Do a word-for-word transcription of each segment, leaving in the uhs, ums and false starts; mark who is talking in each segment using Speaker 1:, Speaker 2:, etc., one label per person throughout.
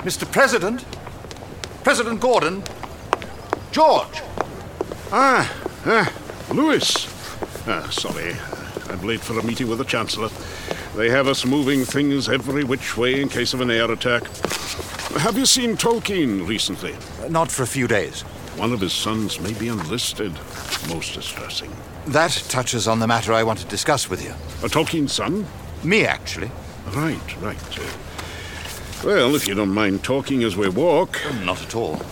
Speaker 1: Mister President? President Gordon? George!
Speaker 2: Ah, ah, Lewis. Ah, sorry. I'm late for a meeting with the Chancellor. They have us moving things every which way in case of an air attack. Have you seen Tolkien recently?
Speaker 1: Not for a few days.
Speaker 2: One of his sons may be enlisted. Most distressing.
Speaker 1: That touches on the matter I want to discuss with you.
Speaker 2: A Tolkien son?
Speaker 1: Me, actually.
Speaker 2: Right, right. Uh, well, if you don't mind talking as we walk.
Speaker 1: Not at all.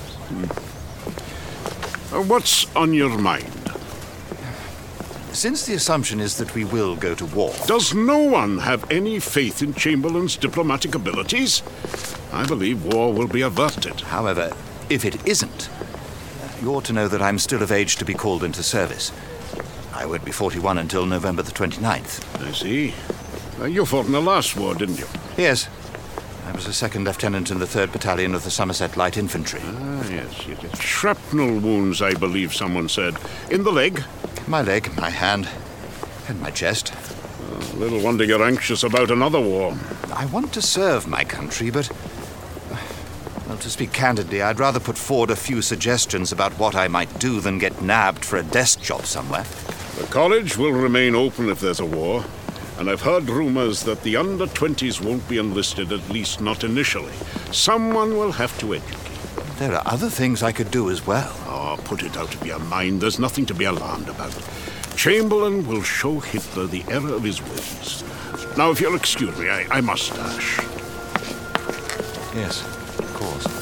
Speaker 2: Uh, what's on your mind?
Speaker 1: Since the assumption is that we will go to war...
Speaker 2: Does no one have any faith in Chamberlain's diplomatic abilities? I believe war will be averted.
Speaker 1: However, if it isn't, you ought to know that I'm still of age to be called into service. I won't be forty-one until November the twenty-ninth.
Speaker 2: I see. Uh, you fought in the last war, didn't you?
Speaker 1: Yes. I was a second lieutenant in the third Battalion of the Somerset Light Infantry.
Speaker 2: Ah, yes, yes, yes. Shrapnel wounds, I believe someone said. In the leg?
Speaker 1: My leg, my hand, and my chest.
Speaker 2: Uh, little wonder you're anxious about another war.
Speaker 1: I want to serve my country, but... Well, to speak candidly, I'd rather put forward a few suggestions about what I might do than get nabbed for a desk job somewhere.
Speaker 2: The college will remain open if there's a war. And I've heard rumors that the under twenties won't be enlisted, at least not initially. Someone will have to educate.
Speaker 1: There are other things I could do as well.
Speaker 2: Oh, put it out of your mind. There's nothing to be alarmed about. Chamberlain will show Hitler the error of his ways. Now, if you'll excuse me, I, I must dash.
Speaker 1: Yes, of course.